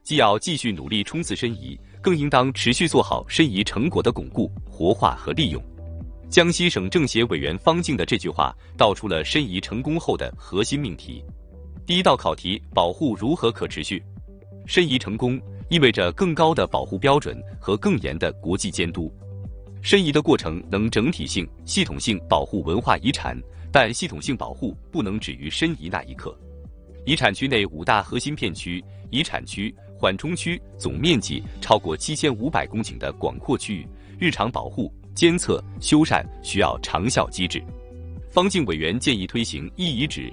既要继续努力冲刺申遗，更应当持续做好申遗成果的巩固、活化和利用。江西省政协委员方静的这句话道出了申遗成功后的核心命题。第一道考题：保护如何可持续？申遗成功意味着更高的保护标准和更严的国际监督。申遗的过程能整体性、系统性保护文化遗产，但系统性保护不能止于申遗那一刻。遗产区内5大核心片区、遗产区、缓冲区总面积超过7500公顷的广阔区域，日常保护、监测、修缮需要长效机制。方静委员建议推行一遗址